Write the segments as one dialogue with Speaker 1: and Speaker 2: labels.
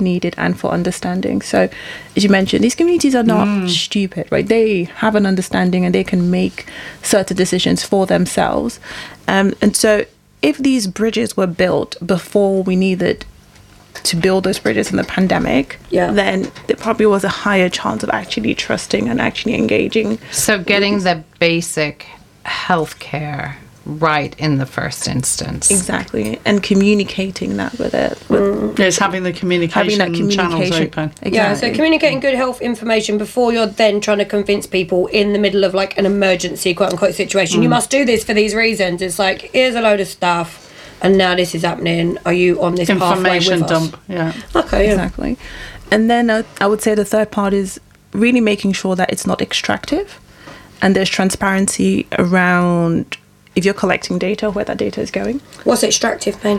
Speaker 1: needed and for understanding. So, as you mentioned, these communities are not stupid, right? They have an understanding and they can make certain decisions for themselves. And so, if these bridges were built before we needed to build those bridges in the pandemic, then there probably was a higher chance of actually trusting and actually engaging.
Speaker 2: So getting the basic healthcare right in the first instance.
Speaker 1: Exactly. And communicating that with it.
Speaker 3: Yes, having the communication channels open.
Speaker 1: Exactly.
Speaker 4: Yeah, so communicating good health information before you're then trying to convince people in the middle of like an emergency, quote unquote, situation. You must do this for these reasons. It's like, here's a load of stuff. And now this is happening. Are you on this
Speaker 3: information
Speaker 4: pathway with
Speaker 3: dump? Yeah.
Speaker 4: Okay. Yeah.
Speaker 1: Exactly. And then I would say the third part is really making sure that it's not extractive, and there's transparency around if you're collecting data, where that data is going.
Speaker 4: What's extractive mean?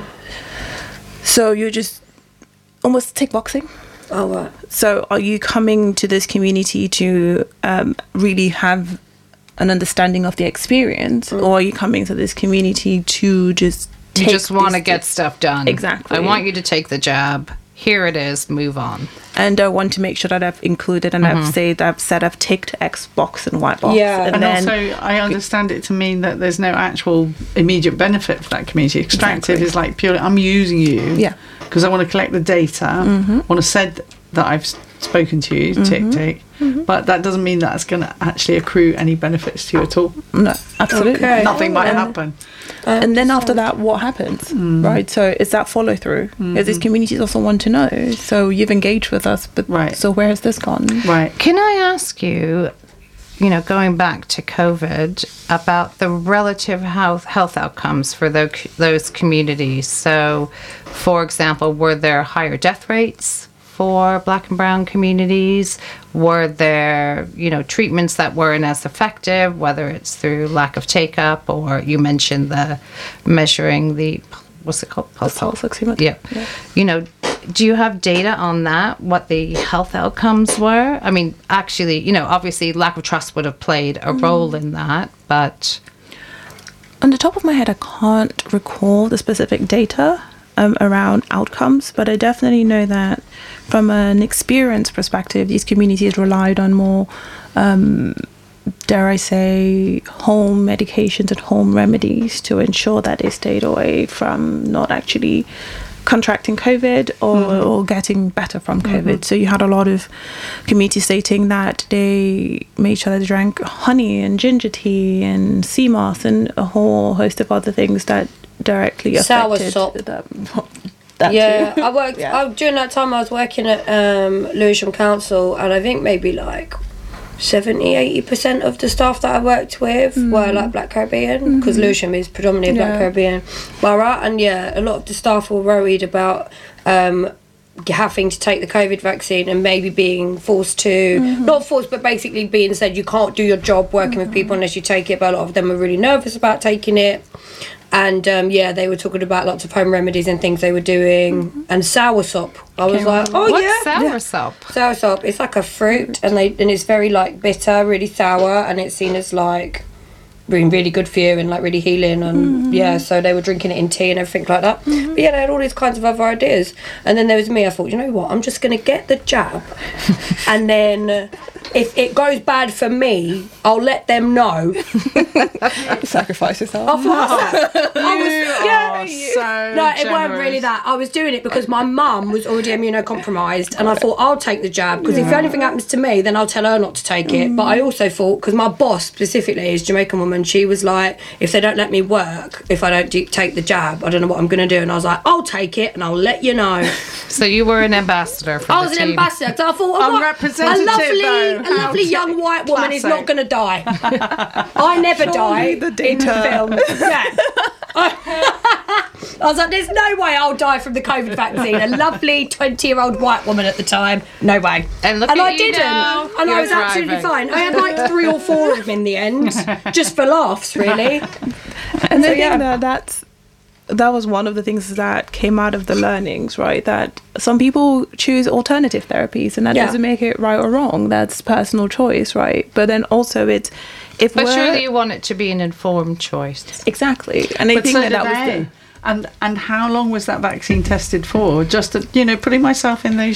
Speaker 1: So you're just almost tick boxing.
Speaker 4: Oh, right.
Speaker 1: So are you coming to this community to really have an understanding of the experience, or are you coming to this community to just
Speaker 2: you just want to get stuff done?
Speaker 1: Exactly.
Speaker 2: I want you to take the jab. Here it is. Move on.
Speaker 1: And I want to make sure that I've included and I've said I've ticked X box and Y box.
Speaker 4: Yeah.
Speaker 3: And also, I understand it to mean that there's no actual immediate benefit for that community. Extractive is like purely, I'm using you because I want to collect the data. I want to said that I've spoken to you, tick, tick. But that doesn't mean that's going to actually accrue any benefits to you at all.
Speaker 1: No, absolutely.
Speaker 4: Okay.
Speaker 3: Nothing might happen.
Speaker 1: And then after that, what happens, right? So it's that follow through. Because these communities also want to know. So you've engaged with us, but so where has this gone?
Speaker 3: Right.
Speaker 2: Can I ask you, going back to COVID, about the relative health outcomes for those communities? So, for example, were there higher death rates for Black and Brown communities? Were there, treatments that weren't as effective, whether it's through lack of take-up, or you mentioned the measuring the, what's it called?
Speaker 1: Pulse oximeter.
Speaker 2: Yeah. Do you have data on that, what the health outcomes were? I mean, actually, obviously lack of trust would have played a role in that, but...
Speaker 1: On the top of my head, I can't recall the specific data around outcomes, but I definitely know that from an experience perspective, these communities relied on more, dare I say, home medications and home remedies to ensure that they stayed away from not actually contracting COVID or getting better from COVID. So you had a lot of communities stating that they made sure that they drank honey and ginger tea and sea moss and a whole host of other things that directly affected
Speaker 4: soursop.
Speaker 1: That too.
Speaker 4: I worked during that time. I was working at Lewisham Council, and I think maybe like 70-80% of the staff that I worked with were like Black Caribbean, because Lewisham is predominantly a Black Caribbean borough, and a lot of the staff were worried about having to take the COVID vaccine and maybe being forced to, not forced, but basically being said you can't do your job working with people unless you take it. But a lot of them were really nervous about taking it. And they were talking about lots of home remedies and things they were doing, and soursop. I was like,
Speaker 2: what's soursop?
Speaker 4: Soursop. It's like a fruit, and it's very like bitter, really sour, and it's seen as like being really good for you and like really healing. And so they were drinking it in tea and everything like that. But they had all these kinds of other ideas. And then there was me. I thought, you know what? I'm just going to get the jab, and then if it goes bad for me, I'll let them know.
Speaker 1: Sacrifice yourself.
Speaker 4: I thought
Speaker 3: No,
Speaker 4: it weren't really that. I was doing it because my mum was already immunocompromised, and I thought I'll take the jab because if anything happens to me, then I'll tell her not to take it. But I also thought, because my boss specifically is a Jamaican woman, she was like, if they don't let me work, if I don't take the jab, I don't know what I'm going to do. And I was like, I'll take it and I'll let you know.
Speaker 2: So you were an ambassador for
Speaker 4: I was an ambassador. So I thought, a lovely young white woman is not going to die. I never die in the film. I was like, there's no way I'll die from the COVID vaccine. A lovely 20-year-old white woman at the time. No way.
Speaker 2: And
Speaker 4: I didn't.
Speaker 2: Now.
Speaker 4: And I was absolutely fine. I had like 3 or 4 of them in the end, just for laughs, really.
Speaker 1: And I think that was one of the things that came out of the learnings, right? That some people choose alternative therapies, and that doesn't make it right or wrong. That's personal choice, right? But then also it's
Speaker 2: but surely you want it to be an informed choice.
Speaker 1: Exactly. And I think that was the...
Speaker 3: And how long was that vaccine tested for? Just putting myself in those